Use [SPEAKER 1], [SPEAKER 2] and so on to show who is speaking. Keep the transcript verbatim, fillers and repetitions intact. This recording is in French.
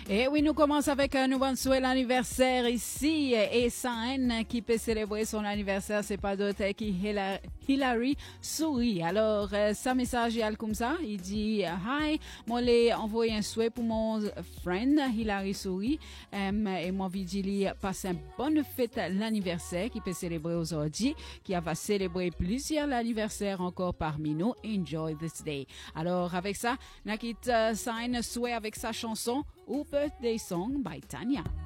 [SPEAKER 1] Et oui, nous commençons avec un nouveau souhait l'anniversaire ici. Et Sain qui peut célébrer son anniversaire, c'est pas d'autre que Hilary Souris. Alors, euh, sa message est comme ça. Il dit, hi, moi l'ai envoyé un souhait pour mon friend Hilary Souris. Um, et moi, Vigili passe une bonne fête l'anniversaire qui peut célébrer aujourd'hui, qui va célébrer plusieurs l'anniversaire encore parmi nous. Enjoy this day. Alors, avec ça, Nakit uh, Sain souhait avec sa chanson ou Birthday Song by Tanya.